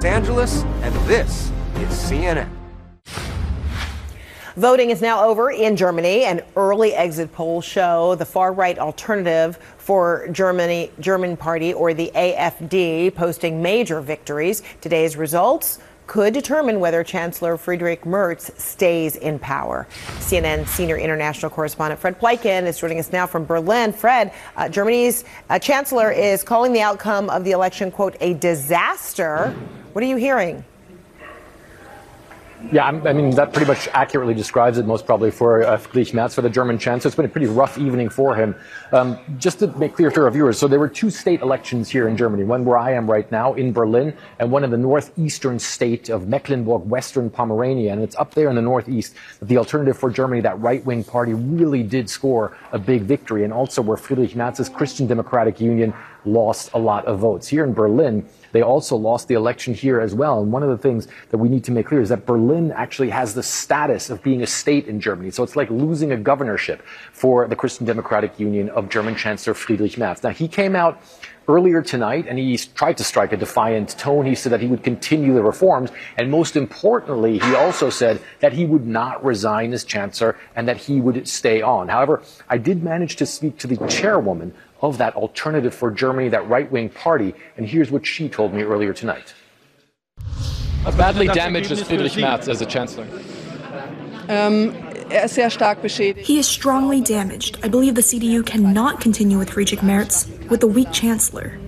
Angeles, and this is CNN. Voting is now over in Germany, and early exit polls show the far-right Alternative for German Party, or the AfD, posting major victories. Today's results could determine whether Chancellor Friedrich Merz stays in power. CNN senior international correspondent Fred Pleitgen is joining us now from Berlin. Fred, Germany's chancellor is calling the outcome of the election, quote, a disaster. What are you hearing? Yeah, I mean, that pretty much accurately describes it, most probably, for Friedrich Merz, for the German chancellor. It's been a pretty rough evening for him. Just to make clear to our viewers, so there were two state elections here in Germany, one where I am right now in Berlin, and one in the northeastern state of Mecklenburg-Western Pomerania. And it's up there in the northeast that the Alternative for Germany, that right-wing party, really did score a big victory, and also where Friedrich Merz's Christian Democratic Union lost a lot of votes. Here in Berlin, they also lost the election here as well. And one of the things that we need to make clear is that Berlin actually has the status of being a state in Germany. So it's like losing a governorship for the Christian Democratic Union of German Chancellor Friedrich Merz. Now, he came out earlier tonight and he tried to strike a defiant tone. He said that he would continue the reforms. And most importantly, he also said that he would not resign as chancellor and that he would stay on. However, I did manage to speak to the chairwoman of that Alternative for Germany, that right-wing party, and here's what she told me earlier tonight. How badly damaged is Friedrich Merz as a chancellor? He is strongly damaged. I believe the CDU cannot continue with Friedrich Merz with a weak chancellor.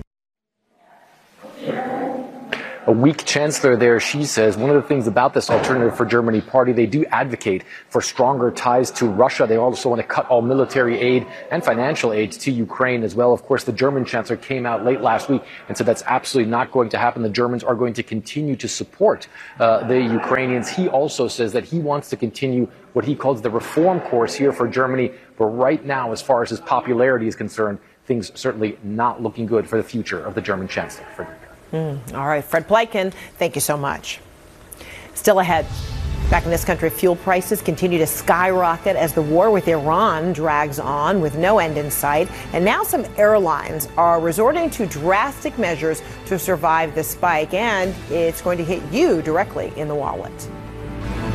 A weak chancellor there, she says. One of the things about this Alternative for Germany party, they do advocate for stronger ties to Russia. They also want to cut all military aid and financial aid to Ukraine as well. Of course, the German chancellor came out late last week and said that's absolutely not going to happen. The Germans are going to continue to support the Ukrainians. He also says that he wants to continue what he calls the reform course here for Germany. But right now, as far as his popularity is concerned, things certainly not looking good for the future of the German chancellor. All right, Fred Pleitgen, thank you so much. Still ahead, back in this country, fuel prices continue to skyrocket as the war with Iran drags on with no end in sight. And now some airlines are resorting to drastic measures to survive the spike, and it's going to hit you directly in the wallet.